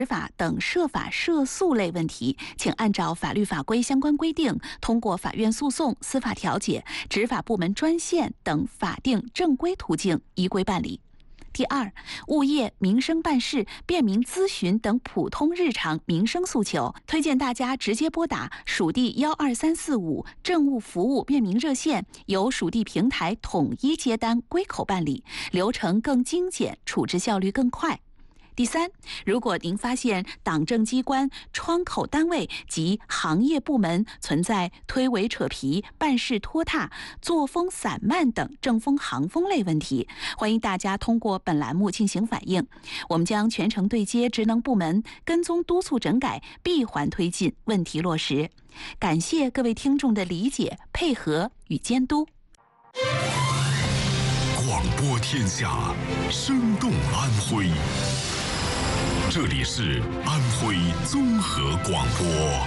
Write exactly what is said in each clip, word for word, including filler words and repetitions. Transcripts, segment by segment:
执法等涉法涉诉类问题，请按照法律法规相关规定，通过法院诉讼、司法调解、执法部门专线等法定正规途径依规办理。第二，物业、民生办事、便民咨询等普通日常民生诉求，推荐大家直接拨打属地幺二三四五政务服务便民热线，由属地平台统一接单归口办理，流程更精简，处置效率更快。第三，如果您发现党政机关、窗口单位及行业部门存在推诿扯皮、办事拖沓、作风散漫等政风行风类问题，欢迎大家通过本栏目进行反映，我们将全程对接职能部门，跟踪督促整改，闭环推进，问题落实。感谢各位听众的理解、配合与监督。 广播天下，生动安徽。这里是安徽综合广播。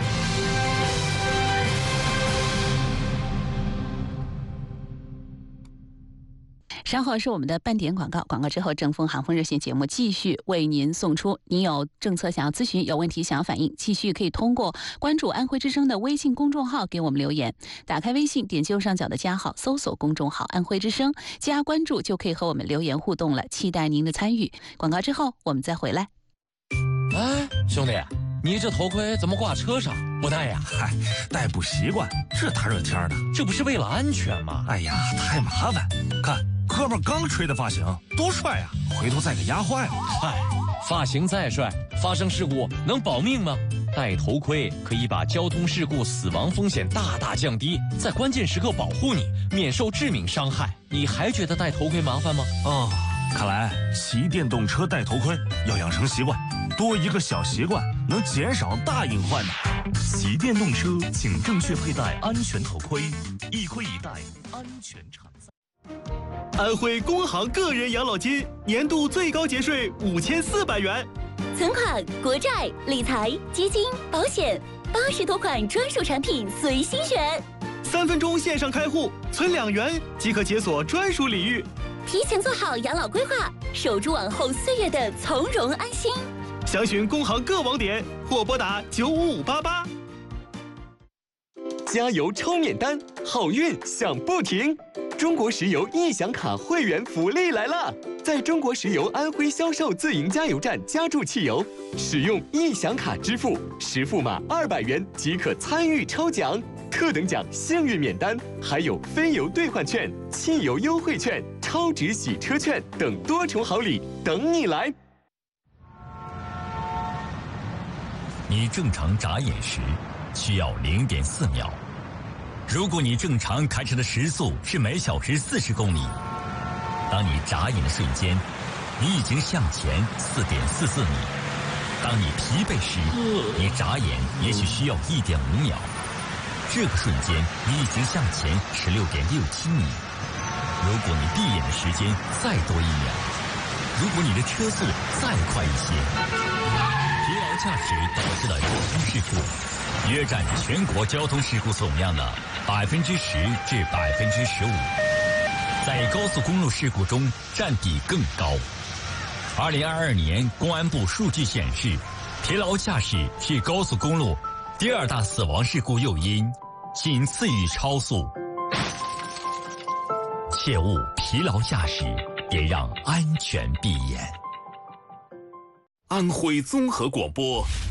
稍后是我们的半点广告，广告之后正风航风热线节目继续为您送出。您有政策想要咨询，有问题想要反映，继续可以通过关注安徽之声的微信公众号给我们留言。打开微信，点击右上角的加号，搜索公众号安徽之声，加关注就可以和我们留言互动了，期待您的参与。广告之后我们再回来。 哎，兄弟，你这头盔怎么挂车上不戴呀？ 嗨，戴不习惯，这大热天的， 这不是为了安全吗？ 哎呀，太麻烦。看哥们刚吹的发型多帅呀，回头再给压坏了。 嗨，发型再帅，发生事故能保命吗？戴头盔可以把交通事故死亡风险大大降低，在关键时刻保护你，免受致命伤害。你还觉得戴头盔麻烦吗？ 哦，看来骑电动车戴头盔要养成习惯，多一个小习惯能减少大隐患的。 骑电动车请正确佩戴安全头盔，一盔一戴，安全常在。 安徽工行个人养老金年度最高节税五千四百元， 存款、国债、理财、基金、保险，八十多款专属产品随心选。 三分钟线上开户，存两元即可解锁专属礼遇。 提前做好养老规划，守住往后岁月的从容安心。 详询工行各网点或拨打九五五八八。 加油抽免单，好运享不停！中国石油易享卡会员福利来了！在中国石油安徽销售自营加油站加注汽油，使用易享卡支付，实付码二百元即可参与抽奖。特等奖幸运免单，还有非油兑换券、汽油优惠券、超值洗车券等多重好礼等你来。 你正常眨眼时需要零点四秒。如果你正常开车的时速是每小时四十公里，当你眨眼的瞬间，你已经向前四点四四米。当你疲惫时，你眨眼也许需要一点五秒。这个瞬间，你已经向前十六点六七米。如果你闭眼的时间再多一秒，如果你的车速再快一些，疲劳驾驶导致的交通事故约占全国交通事故总量的百分之十至百分之十五，在高速公路事故中占比更高。二零二二年公安部数据显示，疲劳驾驶是高速公路第二大死亡事故诱因，仅次于超速。切勿疲劳驾驶，别让安全闭眼。 安徽综合广播